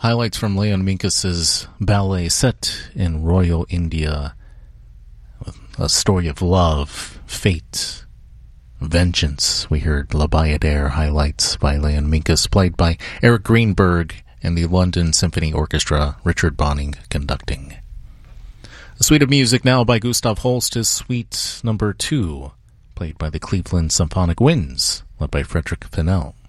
Highlights from Leon Minkus's ballet set in Royal India. A story of love, fate, vengeance. We heard La Bayadere highlights by Leon Minkus, played by Eric Greenberg and the London Symphony Orchestra, Richard Bonning conducting. A suite of music now by Gustav Holst is Suite Number 2, played by the Cleveland Symphonic Winds, led by Frederick Fennell.